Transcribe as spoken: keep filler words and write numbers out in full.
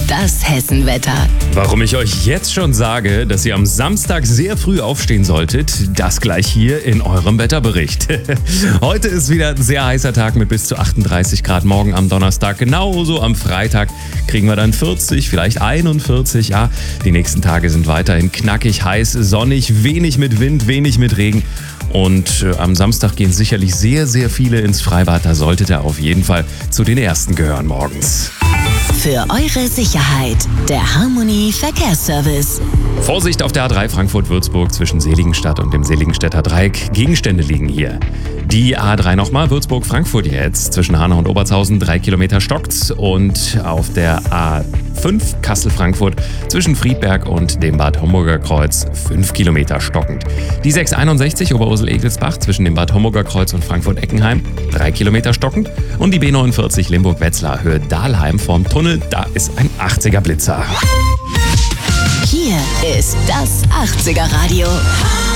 Das Hessenwetter. Warum ich euch jetzt schon sage, dass ihr am Samstag sehr früh aufstehen solltet, das gleich hier in eurem Wetterbericht. Heute ist wieder ein sehr heißer Tag mit bis zu achtunddreißig Grad. Morgen am Donnerstag, genauso am Freitag kriegen wir dann vierzig, vielleicht einundvierzig. Ja, die nächsten Tage sind weiterhin knackig, heiß, sonnig, wenig mit Wind, wenig mit Regen. Und äh, am Samstag gehen sicherlich sehr, sehr viele ins Freibad. Da solltet ihr auf jeden Fall zu den Ersten gehören morgens. Für eure Sicherheit, der Harmony Verkehrsservice. Vorsicht auf der A drei Frankfurt-Würzburg zwischen Seligenstadt und dem Seligenstädter Dreieck. Gegenstände liegen hier. Die A drei nochmal, Würzburg-Frankfurt jetzt. Zwischen Hanau und Obertshausen drei Kilometer stockt. Und auf der A fünf Kassel-Frankfurt zwischen Friedberg und dem Bad Homburger Kreuz fünf Kilometer stockend. Die sechs einundsechzig Oberursel-Egelsbach zwischen dem Bad Homburger Kreuz und Frankfurt-Eckenheim drei Kilometer stockend. Und die B neunundvierzig Limburg-Wetzlar Höhe Dahlheim vorm Tunnel, da ist ein achtziger Blitzer. Hier ist das achtziger Radio.